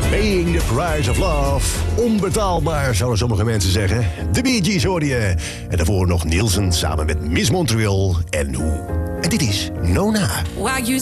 Paying the price of love. Onbetaalbaar, zouden sommige mensen zeggen. De Bee Gees hoorde je. En daarvoor nog Nielsen samen met Miss Montreal en Hoe. En dit is Nona. While you